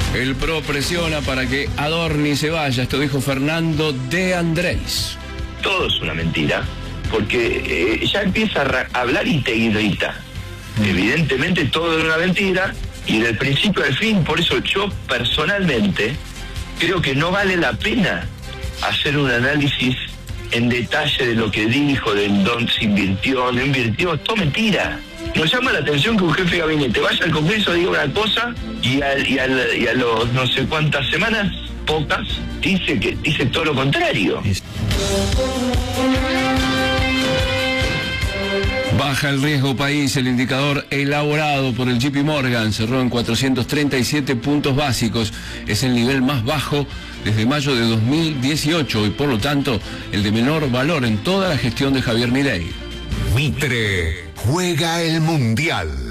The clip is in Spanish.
El PRO presiona para que Adorni se vaya, esto dijo Fernando de Andrés. Todo es una mentira, porque ya empieza a hablar y te irrita. Evidentemente todo es una mentira, y del principio al fin, por eso yo personalmente creo que no vale la pena hacer un análisis en detalle de lo que dijo, del dónde se invirtió, no invirtió, es todo mentira. Nos llama la atención que un jefe de gabinete vaya al Congreso, diga una cosa y a los no sé cuántas semanas, pocas, dice todo lo contrario. Baja el riesgo país, el indicador elaborado por el JP Morgan cerró en 437 puntos básicos. Es el nivel más bajo desde mayo de 2018 y por lo tanto el de menor valor en toda la gestión de Javier Milei. Mitre juega el Mundial.